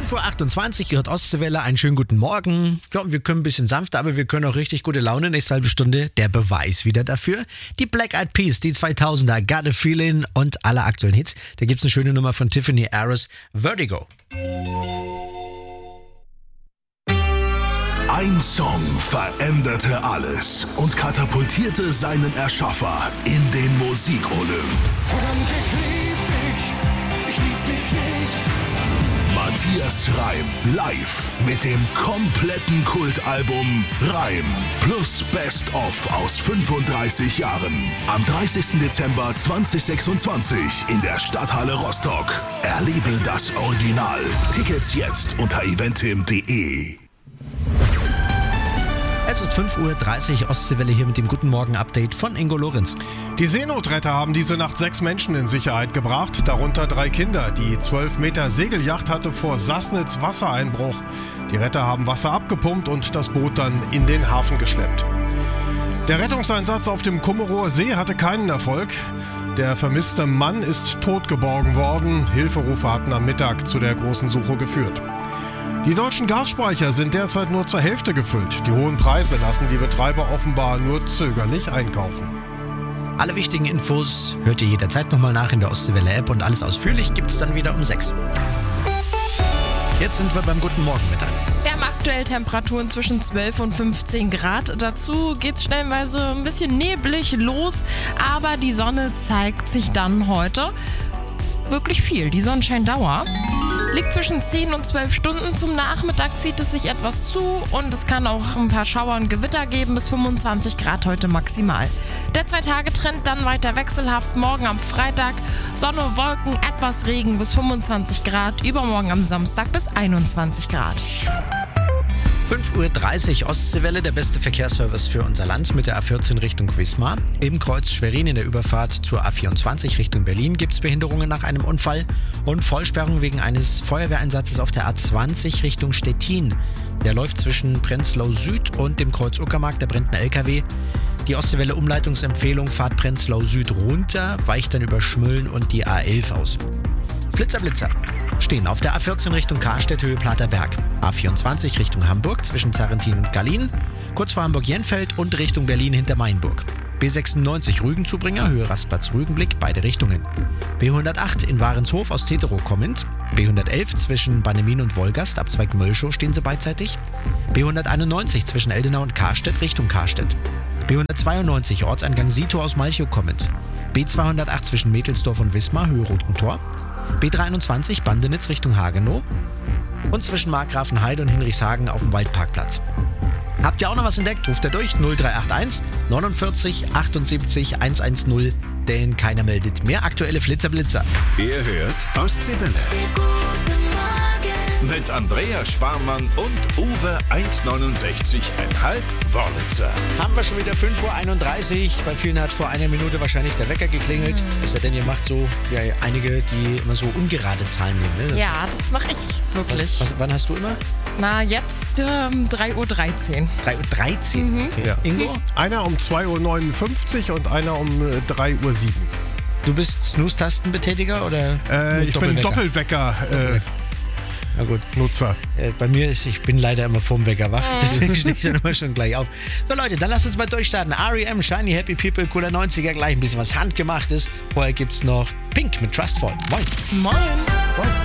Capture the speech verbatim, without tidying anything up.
fünf Uhr achtundzwanzig, ihr hört Ostseewelle, einen schönen guten Morgen. Ich glaube, wir können ein bisschen sanfter, aber wir können auch richtig gute Laune. Nächste halbe Stunde der Beweis wieder dafür. Die Black Eyed Peas, die zweitausender, Got a Feeling und alle aktuellen Hits. Da gibt es eine schöne Nummer von Tiffany Harris, Vertigo. Ein Song veränderte alles und katapultierte seinen Erschaffer in den Musikolymp. Verdammt, ich lieb dich, ich lieb dich nicht. Matthias Reim live mit dem kompletten Kultalbum Reim plus Best of aus fünfunddreißig Jahren. Am dreißigsten Dezember zweitausendsechsundzwanzig in der Stadthalle Rostock. Erlebe das Original. Tickets jetzt unter eventim punkt de. Es ist fünf Uhr dreißig, Ostseewelle hier mit dem Guten Morgen-Update von Ingo Lorenz. Die Seenotretter haben diese Nacht sechs Menschen in Sicherheit gebracht, darunter drei Kinder. Die zwölf Meter Segelyacht hatte vor Sassnitz Wassereinbruch. Die Retter haben Wasser abgepumpt und das Boot dann in den Hafen geschleppt. Der Rettungseinsatz auf dem Kummerower See hatte keinen Erfolg. Der vermisste Mann ist tot geborgen worden. Hilferufe hatten am Mittag zu der großen Suche geführt. Die deutschen Gasspeicher sind derzeit nur zur Hälfte gefüllt. Die hohen Preise lassen die Betreiber offenbar nur zögerlich einkaufen. Alle wichtigen Infos hört ihr jederzeit nochmal nach in der Ostseewelle-App und alles ausführlich gibt es dann wieder um sechs. Jetzt sind wir beim Guten Morgen Mittag. Wir haben aktuell Temperaturen zwischen zwölf und fünfzehn Grad. Dazu geht es stellenweise ein bisschen neblig los, aber die Sonne zeigt sich dann heute wirklich viel. Die Sonnenscheindauer liegt zwischen zehn und zwölf Stunden. Zum Nachmittag zieht es sich etwas zu und es kann auch ein paar Schauer und Gewitter geben, bis fünfundzwanzig Grad heute maximal. Der Zwei-Tage-Trend dann weiter wechselhaft. Morgen am Freitag Sonne, Wolken, etwas Regen bis fünfundzwanzig Grad. Übermorgen am Samstag bis einundzwanzig Grad. fünf Uhr dreißig, Ostseewelle, der beste Verkehrsservice für unser Land mit der A vierzehn Richtung Wismar. Im Kreuz Schwerin in der Überfahrt zur A vierundzwanzig Richtung Berlin gibt es Behinderungen nach einem Unfall und Vollsperrung wegen eines Feuerwehreinsatzes auf der A zwanzig Richtung Stettin. Der läuft zwischen Prenzlau Süd und dem Kreuz Uckermark, der brennt ein L K W. Die Ostseewelle Umleitungsempfehlung, fahrt Prenzlau Süd runter, weicht dann über Schmölln und die A elf aus. Flitzer, Blitzer stehen auf der A vierzehn Richtung Karstedt, Höhe Platerberg. A vierundzwanzig Richtung Hamburg zwischen Zarrentin und Gallien. Kurz vor Hamburg-Jenfeld und Richtung Berlin hinter Mainburg. B sechsundneunzig Rügenzubringer, Höhe Rastplatz-Rügenblick, beide Richtungen. B hundertacht in Warenshof aus Teterow kommend. B hundertelf zwischen Bannemin und Wolgast, Abzweig Mölschow stehen sie beidseitig. B hunderteinundneunzig zwischen Eldenau und Karstedt, Richtung Karstedt. B hundertzweiundneunzig Ortseingang Sito aus Malchow kommend. B zweihundertacht zwischen Mädelsdorf und Wismar, Höhe Rotentor. B dreiundzwanzig Bandenitz Richtung Hagenow und zwischen Markgrafenheide und Hinrichshagen auf dem Waldparkplatz. Habt ihr auch noch was entdeckt? Ruft ihr durch null drei acht eins neunundvierzig achtundsiebzig hundertzehn, denn keiner meldet mehr aktuelle Flitzerblitzer. Ihr hört Ostseewelle mit Andreas Sparmann und Uwe eins neunundsechzig Komma fünf Wörlitzer. Haben wir schon wieder fünf Uhr einunddreißig. Bei vielen hat vor einer Minute wahrscheinlich der Wecker geklingelt. Mhm. Es sei denn, ihr macht so wie einige, die immer so ungerade Zahlen nehmen. Ne? Ja, das mache ich wirklich. Was, wann hast du immer? Na, jetzt ähm, drei Uhr dreizehn. drei Uhr dreizehn? Mhm. Okay. Ja. Ingo? Einer um zwei Uhr neunundfünfzig und einer um drei Uhr sieben. Du bist Snooze-Tastenbetätiger oder? Äh, ich bin Doppelwecker. Äh, Na gut. Nutzer. Äh, bei mir ist, ich bin leider immer vorm Wecker wach, deswegen stehe ich dann immer schon gleich auf. So Leute, dann lasst uns mal durchstarten. R E M, Shiny Happy People, cooler neunziger, gleich ein bisschen was handgemachtes. Vorher gibt's noch Pink mit Trustful. Moin. Moin. Moin.